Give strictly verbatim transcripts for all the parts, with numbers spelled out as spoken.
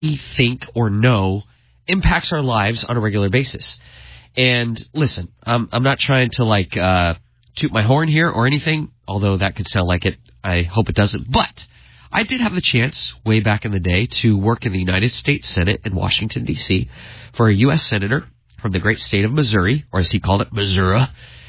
we think or know impacts our lives on a regular basis. And listen, I'm, I'm not trying to like uh, toot my horn here or anything, although that could sound like it. I hope it doesn't. But I did have the chance way back in the day to work in the United States Senate in Washington, D C for a U S senator from the great state of Missouri, or as he called it, Missouri.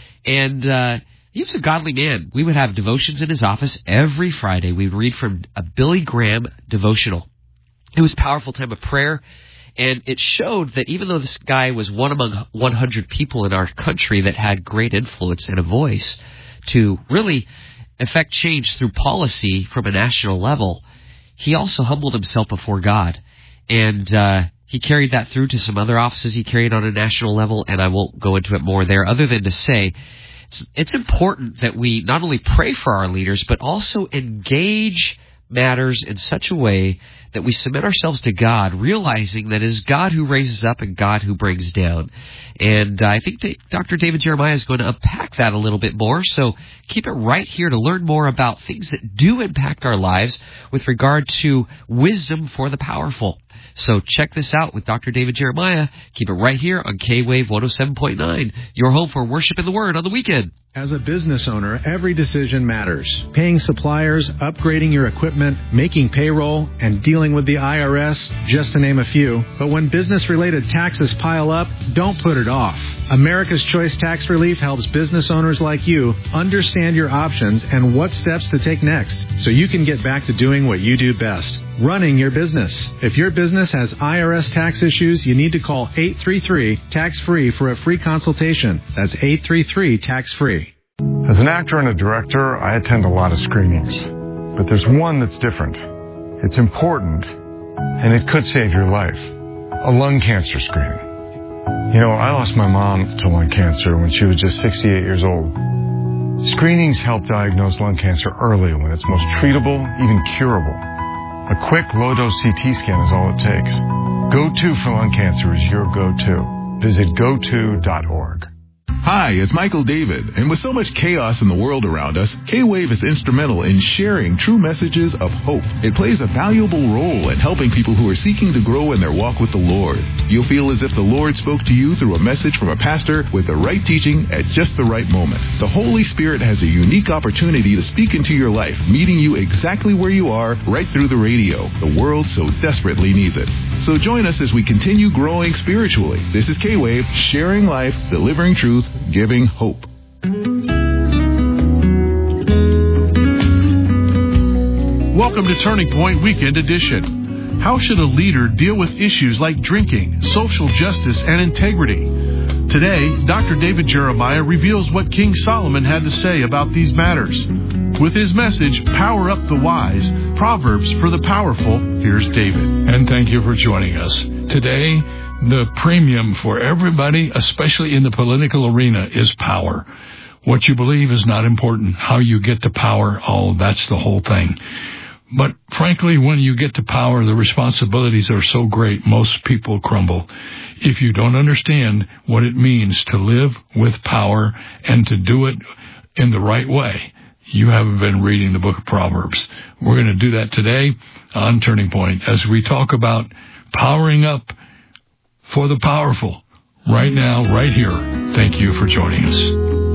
And uh, he was a godly man. We would have devotions in his office every Friday. We would read from a Billy Graham devotional. It was a powerful time of prayer. And it showed that even though this guy was one among one hundred people in our country that had great influence and a voice to really affect change through policy from a national level, he also humbled himself before God. And uh, he carried that through to some other offices he carried on a national level, and I won't go into it more there other than to say it's, it's important that we not only pray for our leaders, but also engage matters in such a way that we submit ourselves to God, realizing that it is God who raises up and God who brings down. And uh, I think that Doctor David Jeremiah is going to unpack that a little bit more. So keep it right here to learn more about things that do impact our lives with regard to wisdom for the powerful. So check this out with Doctor David Jeremiah. Keep it right here on K-Wave one oh seven point nine, your home for worship in the Word on the weekend. As a business owner, every decision matters. Paying suppliers, upgrading your equipment, making payroll, and dealing with the I R S, just to name a few. But when business-related taxes pile up, don't put it off. America's Choice Tax Relief helps business owners like you understand your options and what steps to take next, so you can get back to doing what you do best, running your business. If your business has I R S tax issues, you need to call eight three three, tax free for a free consultation. That's eight three three, tax free. As an actor and a director, I attend a lot of screenings. But there's one that's different. It's important, and it could save your life. A lung cancer screening. You know, I lost my mom to lung cancer when she was just sixty-eight years old. Screenings help diagnose lung cancer early when it's most treatable, even curable. A quick, low-dose C T scan is all it takes. Go-To for lung cancer is your go-to. Visit go to dot org. Hi, it's Michael David, and with so much chaos in the world around us, K-Wave is instrumental in sharing true messages of hope. It plays a valuable role in helping people who are seeking to grow in their walk with the Lord. You'll feel as if the Lord spoke to you through a message from a pastor with the right teaching at just the right moment. The Holy Spirit has a unique opportunity to speak into your life, meeting you exactly where you are, right through the radio. The world so desperately needs it. So join us as we continue growing spiritually. This is K-Wave, sharing life, delivering truth, giving hope. Welcome to Turning Point Weekend Edition. How should a leader deal with issues like drinking, social justice, and integrity? Today, Doctor David Jeremiah reveals what King Solomon had to say about these matters. With his message, Power Up the Wise, Proverbs for the Powerful, here's David. And thank you for joining us. Today, the premium for everybody, especially in the political arena, is power. What you believe is not important. How you get to power, oh, that's the whole thing. But frankly, when you get to power, the responsibilities are so great, most people crumble. If you don't understand what it means to live with power and to do it in the right way, you haven't been reading the book of Proverbs. We're going to do that today on Turning Point as we talk about powering up for the powerful right now, right here. Thank you for joining us.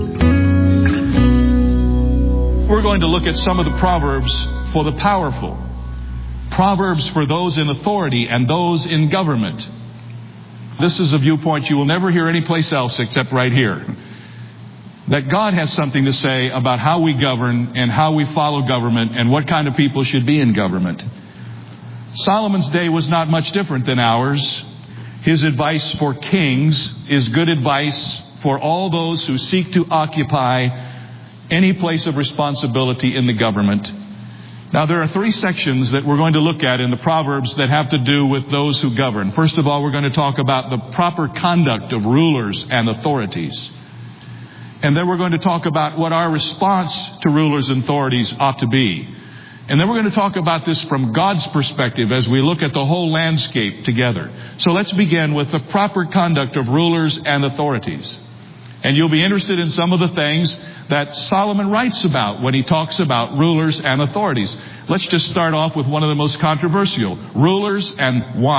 We're going to look at some of the Proverbs for the powerful. Proverbs for those in authority and those in government. This is a viewpoint you will never hear anyplace else except right here. That God has something to say about how we govern and how we follow government and what kind of people should be in government. Solomon's day was not much different than ours. His advice for kings is good advice for all those who seek to occupy any place of responsibility in the government. Now, there are three sections that we're going to look at in the Proverbs that have to do with those who govern. First of all, we're going to talk about the proper conduct of rulers and authorities. And then we're going to talk about what our response to rulers and authorities ought to be. And then we're going to talk about this from God's perspective as we look at the whole landscape together. So let's begin with the proper conduct of rulers and authorities. And you'll be interested in some of the things that Solomon writes about when he talks about rulers and authorities. Let's just start off with one of the most controversial, rulers and wives.